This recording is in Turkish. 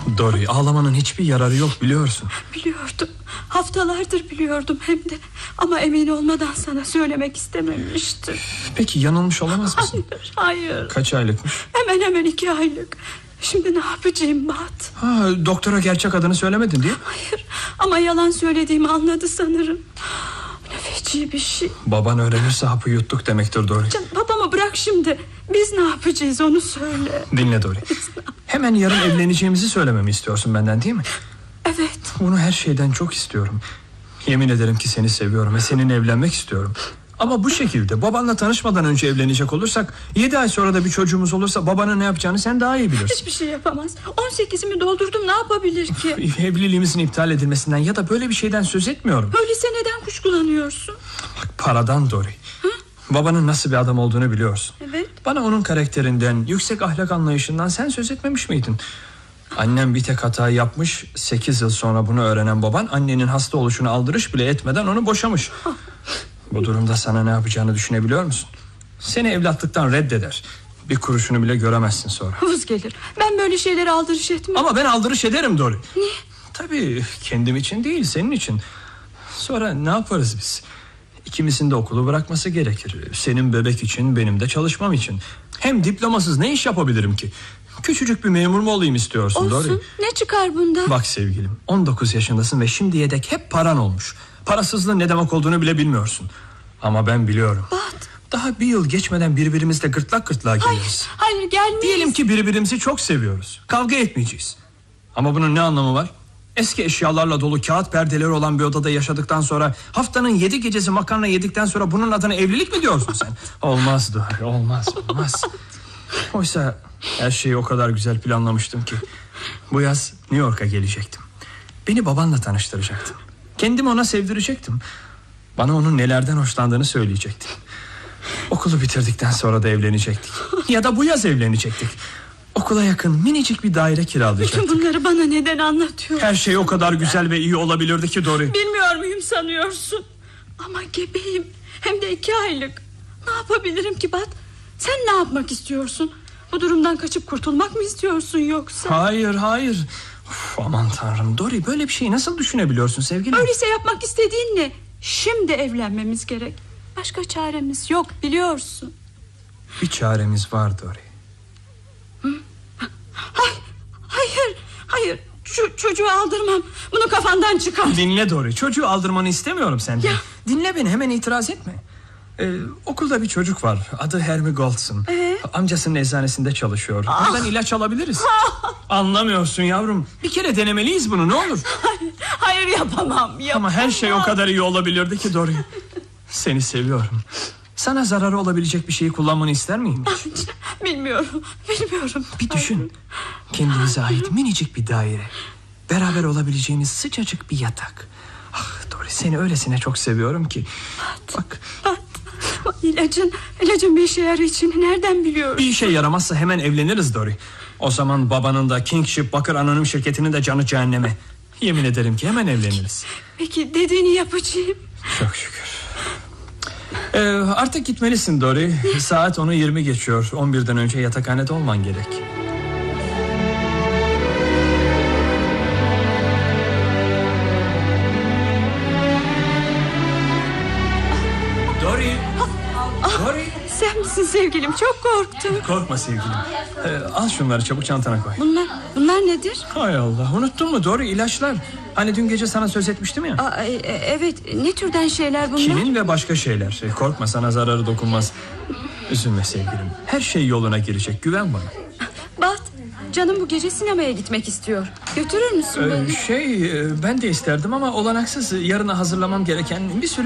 Dory, ağlamanın hiçbir yararı yok, biliyorsun. Biliyordum. Haftalardır biliyordum hem de. Ama emin olmadan sana söylemek istememiştim. Peki yanılmış olamaz mısın? Hayır. Kaç aylıkmış? Hemen 2 aylık. Şimdi ne yapacağım Bat? Doktora gerçek adını söylemedin değil mi? Hayır, ama yalan söylediğimi anladı sanırım. Ne feci bir şey. Baban öğrenirse hapı yuttuk demektir Dory. Babamı bırak şimdi. Biz ne yapacağız onu söyle. Dinle Dory. Hemen yarın evleneceğimizi söylememi istiyorsun benden, değil mi? Evet. Bunu her şeyden çok istiyorum. Yemin ederim ki seni seviyorum ve seninle evlenmek istiyorum. Ama bu şekilde babanla tanışmadan önce evlenecek olursak, 7 ay sonra da bir çocuğumuz olursa babanın ne yapacağını sen daha iyi bilirsin. Hiçbir şey yapamaz. 18'imi doldurdum, ne yapabilir ki? Evliliğimizin iptal edilmesinden ya da böyle bir şeyden söz etmiyorum. Öyleyse neden kuşkulanıyorsun? Bak, paradan Dory. Babanın nasıl bir adam olduğunu biliyorsun. Evet. Bana onun karakterinden, yüksek ahlak anlayışından sen söz etmemiş miydin? Annem bir tek hata yapmış, 8 yıl sonra bunu öğrenen baban annenin hasta oluşunu aldırış bile etmeden onu boşamış. Bu durumda sana ne yapacağını düşünebiliyor musun? Seni evlatlıktan reddeder. Bir kuruşunu bile göremezsin sonra. Vız gelir. Ben böyle şeyleri aldırış etmem. Ama ben aldırış ederim Dory. Niye? Tabii kendim için değil, senin için. Sonra ne yaparız biz? İkimizin de okulu bırakması gerekir. Senin bebek için, benim de çalışmam için. Hem diplomasız ne iş yapabilirim ki? Küçücük bir memur mu olayım istiyorsun olsun, Dory? ne çıkar bundan? Bak sevgilim, 19 yaşındasın ve şimdiye dek hep paran olmuş. Parasızlığın ne demek olduğunu bile bilmiyorsun. Ama ben biliyorum. Bat. Daha bir yıl geçmeden birbirimizle gırtlak gırtlağa geliriz. Hayır gelmeyiz. Diyelim ki birbirimizi çok seviyoruz. Kavga etmeyeceğiz. Ama bunun ne anlamı var? Eski eşyalarla dolu kağıt perdeleri olan bir odada yaşadıktan sonra, haftanın 7 gecesi makarna yedikten sonra bunun adına evlilik mi diyorsun sen? Olmaz Dory, olmaz. Oysa her şeyi o kadar güzel planlamıştım ki. Bu yaz New York'a gelecektim. Beni babanla tanıştıracaktın. Kendimi ona sevdirecektim. Bana onun nelerden hoşlandığını söyleyecektin. Okulu bitirdikten sonra da evlenecektik. Ya da bu yaz evlenecektik. Okula yakın minicik bir daire kiralayacaktık. Bütün bunları bana neden anlatıyorsun? Her şey o kadar güzel ve iyi olabilirdi ki Dory. Bilmiyor muyum sanıyorsun? Ama gebeyim. Hem de 2 aylık. Ne yapabilirim ki Bat? Sen ne yapmak istiyorsun? Bu durumdan kaçıp kurtulmak mı istiyorsun yoksa? Hayır. Aman tanrım Dory, böyle bir şeyi nasıl düşünebiliyorsun sevgilim? Öyleyse yapmak istediğin ne? Şimdi evlenmemiz gerek. Başka çaremiz yok, biliyorsun. Bir çaremiz var Dory. Hayır. Çocuğu aldırmam. Bunu kafandan çıkar. Dinle Dory, çocuğu aldırmanı istemiyorum senden. Ya. Dinle beni, hemen itiraz etme. Okulda bir çocuk var, adı Hermie Goldson. Amcasının eczanesinde çalışıyor. Ondan ilaç alabiliriz. Anlamıyorsun yavrum. Bir kere denemeliyiz bunu, ne olur. Hayır yapamam. Ama her şey o kadar iyi olabilirdi ki Dory. Seni seviyorum. Sana zararı olabilecek bir şeyi kullanmanı ister miyim hiç? Bilmiyorum. Bir düşün. Kendimize ait minicik bir daire. Beraber olabileceğimiz sıcacık bir yatak. Dory, seni öylesine çok seviyorum ki. Bak. İlacın bir işe yarayacağını nereden biliyorsun? Bir işe yaramazsa hemen evleniriz Dory. O zaman babanın da Kingship Bakır Anonim Şirketi'nin de canı cehenneme. Yemin ederim ki hemen evleniriz. Peki dediğini yapacağım. Çok şükür. Artık gitmelisin Dory. Saat 10'u 20 geçiyor. 11'den önce yatakhanede olman gerek. Dory. Sen misin sevgilim? Çok korktum. Korkma sevgilim. Al şunları çabuk çantana koy. Bunlar nedir? Hay Allah, unuttun mu Dory? İlaçlar. Hani dün gece sana söz etmiştim ya. Evet, ne türden şeyler bunlar? Kinin ve başka şeyler. Korkma, sana zararı dokunmaz. Üzülme sevgilim. Her şey yoluna girecek, güven bana. Bat, canım bu gece sinemaya gitmek istiyor. Götürür müsün beni? Ben de isterdim ama olanaksız. Yarına hazırlamam gereken bir sürü